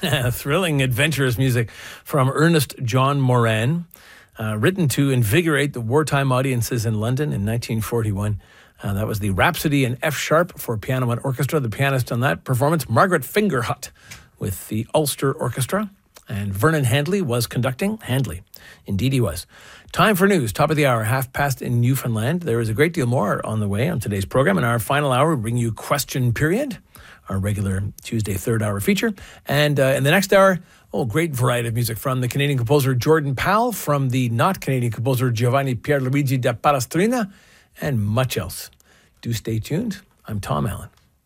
Thrilling, adventurous music from Ernest John Moran, written to invigorate the wartime audiences in London in 1941. That was the Rhapsody in F sharp for piano and orchestra. The pianist on that performance, Margaret Fingerhut, with the Ulster Orchestra. And Vernon Handley was conducting. Handley, indeed he was. Time for news, top of the hour, 1:30 in Newfoundland. There is a great deal more on the way on today's program. In our final hour, we bring you Question Period, our regular Tuesday third hour feature. And in the next hour, great variety of music from the Canadian composer Jordan Powell, from the not Canadian composer Giovanni Pierluigi da Palestrina, and much else. Do stay tuned. I'm Tom Allen.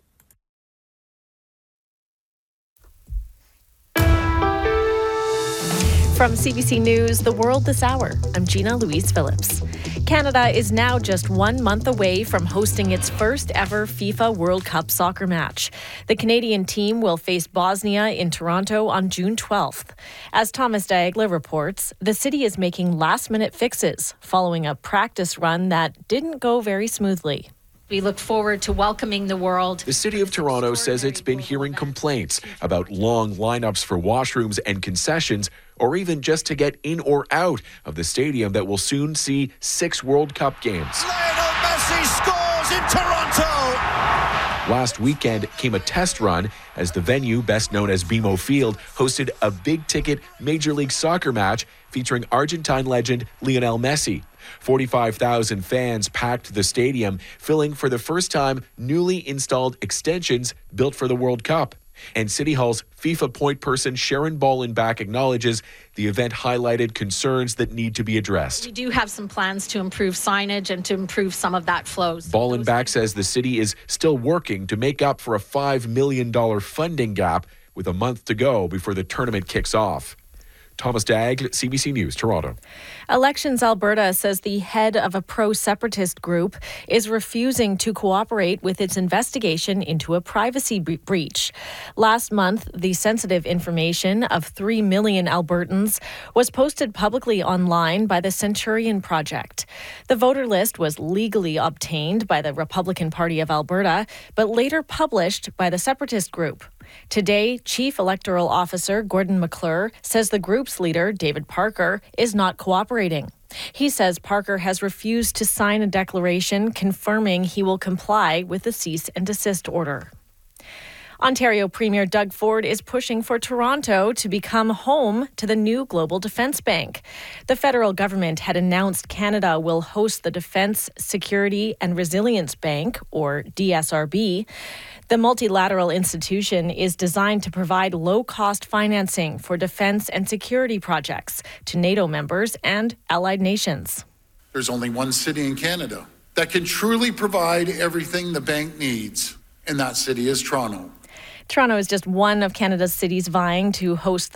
From CBC News, The World This Hour, I'm Gina Louise Phillips. Canada is now just 1 month away from hosting its first ever FIFA World Cup soccer match. The Canadian team will face Bosnia in Toronto on June 12th. As Thomas Diagla reports, the city is making last-minute fixes following a practice run that didn't go very smoothly. We look forward to welcoming the world. The City of Toronto says it's been hearing complaints about long lineups for washrooms and concessions, or even just to get in or out of the stadium that will soon see 6 World Cup games. Lionel Messi scores in Toronto! Last weekend came a test run as the venue, best known as BMO Field, hosted a big-ticket Major League Soccer match featuring Argentine legend Lionel Messi. 45,000 fans packed the stadium, filling for the first time newly installed extensions built for the World Cup. And City Hall's FIFA point person Sharon Ballenbach acknowledges the event highlighted concerns that need to be addressed. We do have some plans to improve signage and to improve some of that flows. Ballenbach says the city is still working to make up for a $5 million funding gap with a month to go before the tournament kicks off. Thomas Diagla, CBC News, Toronto. Elections Alberta says the head of a pro-separatist group is refusing to cooperate with its investigation into a privacy breach. Last month, the sensitive information of 3 million Albertans was posted publicly online by the Centurion Project. The voter list was legally obtained by the Republican Party of Alberta, but later published by the separatist group. Today, Chief Electoral Officer Gordon McClure says the group's leader, David Parker, is not cooperating. He says Parker has refused to sign a declaration confirming he will comply with the cease and desist order. Ontario Premier Doug Ford is pushing for Toronto to become home to the new Global Defence Bank. The federal government had announced Canada will host the Defence, Security and Resilience Bank, or DSRB. The multilateral institution is designed to provide low-cost financing for defence and security projects to NATO members and allied nations. There's only one city in Canada that can truly provide everything the bank needs, and that city is Toronto. Toronto is just one of Canada's cities vying to host